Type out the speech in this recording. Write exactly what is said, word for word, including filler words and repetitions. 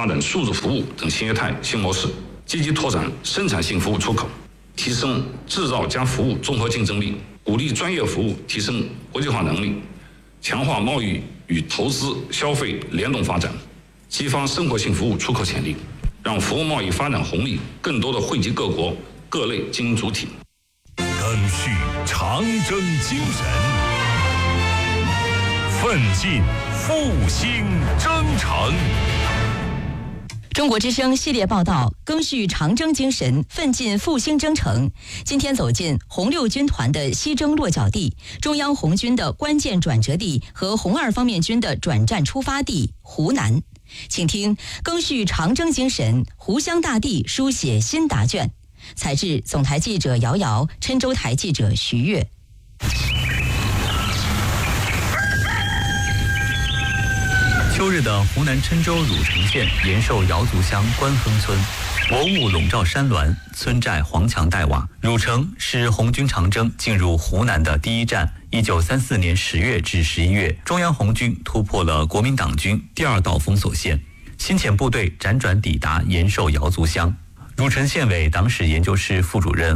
发展数字服务等新业态新模式，积极拓展生产性服务出口，提升制造加服务综合竞争力，鼓励专业服务提升国际化能力，强化贸易与投资消费联动发展，激发生活性服务出口潜力，让服务贸易发展红利更多的惠及各国各类经营主体。 赓续长征精神，奋进复兴征程。 中国之声系列报道，赓续长征精神，奋进复兴征程。今天走进红六军团的西征落脚地，中央红军的关键转折地和红二方面军的转战出发地湖南。请听赓续长征精神，湖湘大地书写新答卷。采制总台记者姚瑶，郴州台记者徐悦。 秋日的湖南郴州汝城县延寿瑶族乡关亨村，薄雾笼罩山峦，村寨黄墙黛瓦。汝城是红军长征进入湖南的第一站。一九三四年十月至十一月，中央红军突破了国民党军第二道封锁线，新遣部队辗转抵达延寿瑶族乡。汝城县委党史研究室副主任